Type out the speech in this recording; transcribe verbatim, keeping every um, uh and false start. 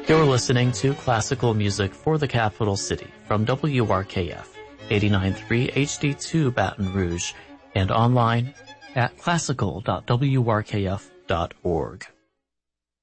You're listening to classical music for the capital city from W R K F, eighty-nine point three H D two Baton Rouge, and online at classical dot w r k f dot org.